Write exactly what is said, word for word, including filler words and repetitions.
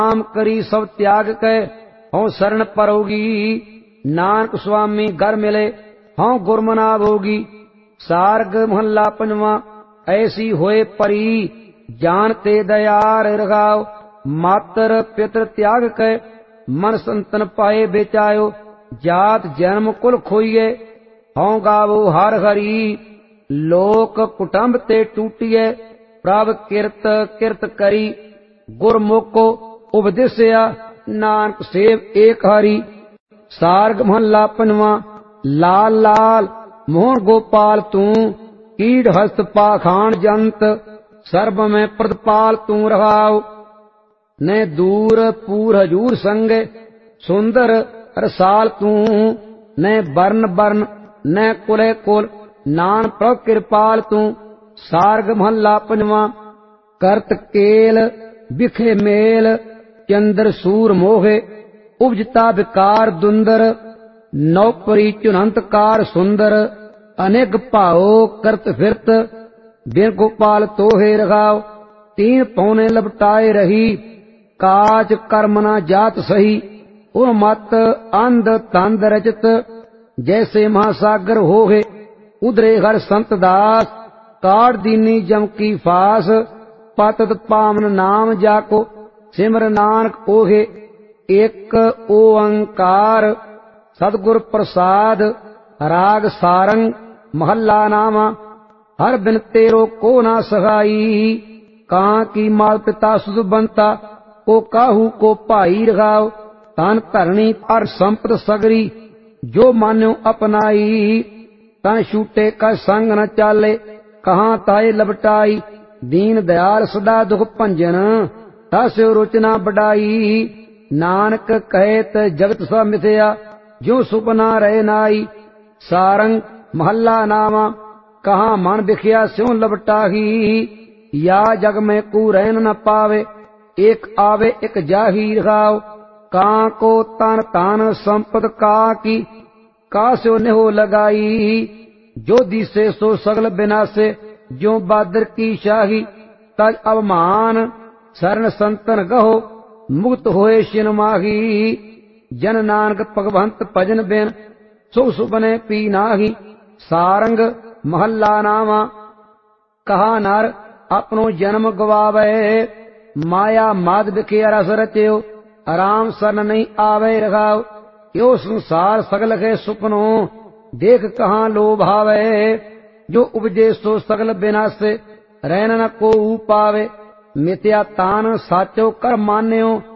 काम करी सब त्याग कै हों शरण परोगी। नानक स्वामी घर मिले हों गुरमना भोगी। सार्ग महला पंजवा ऐसी होए परी जानते दयार रघाव। मातर पितर त्याग कै मन संतन पाए बेचायो। जात जन्म कुल खोइए हों गावो हर हरी। लोक कुटुंब ते टूटिए प्रभ किरत किरत करी। गुरमुखो उपदेसिया नानक सेव एक हरी। सार्ग महला पंजवा लाल लाल मोहन गोपाल तू। कीड़ हस्त पाखाण जंत सर्ब में प्रतिपाल तू रहाव। न दूर पूर हजूर संग सुंदर रसाल तू। न बरन बरन न कुले कुल नान प्रभ कृपाल तू। सार्ग महला पंजवा करत केल बिखे मेल चंद्र सूर मोहे। उपजता विकार दुंदर नौपरी चुनंतकार सुंदर। अनेक भाओ करत फिरत बिन गोपाल तोहे रघाव। तीन पौने लपटाए रही काज कर्म न जात सही। उर मत अंध तंद रचत जैसे महासागर होगे। उधरे हर संत दास काट दीनी जम की फास। पतत पावन नाम जाको सिमर नानक ओहे। एक ओंकार सतगुर प्रसाद राग सारंग महला नामा। हर बिन तेरो को ना सहाई। कां की माल पिता सुध बनता को काहू को भाई रघाव। तन धरणी हर संपत सगरी जो मान्यो अपनाई। तन छूटे का संग न चाले कहाँ ताए लपटाई। दीन दयाल सदा दुख भंजन तस्यो रुचना बढ़ाई। नानक कहत जगत सा मिथया जो सुपना रहे नाई। सारंग महला नामा कहाँ मन बिखिया स्यों लपटाही। या जग में कू रहन न पावे एक आवे एक जाही रघाव। कां को तन तान संपत का की कास्यो नेहो लगाई। जो दिसे सो सगल बिनासे जो बादर की शाही। तज अवमान शरण संतन गहो मुक्त होए शिन माही। जन नानक भगवंत भजन बिन सुख सुपने पी नाही। सारंग महला नामा कहा नर अपनो जन्म गवावे। माया माद बिखे रस रचयो राम शरण नहीं आवे रघाव। यो संसार सगल के सुपनो देख कहाँ लोभ आवे। जो उपजे सो सगल बिनासे रहन न को पावे। मिथ्या तान साचो कर मान्यो